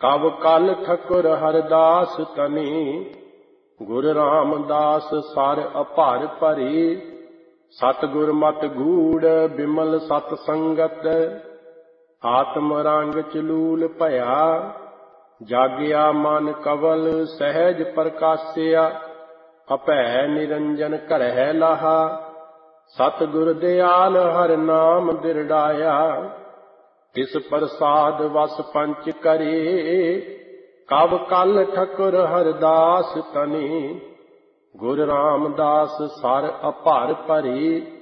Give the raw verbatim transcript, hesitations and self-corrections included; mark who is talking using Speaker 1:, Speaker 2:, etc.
Speaker 1: कब कल ठकुर हरदास तनी, गुर रामदास सार अपार भरी। सतगुर मत गूढ़ बिमल सत संगत, आत्म रंग चलूल भया। जाग्या मन कवल सहज प्रकाश्या, अपै निरंजन करह लाहा। सतगुर दयाल हर नाम दिरडाया, तिस प्रसाद वस पंच करे। कब कल ठकुर हरदास तनी, गुर रामदास सार अपार भरी।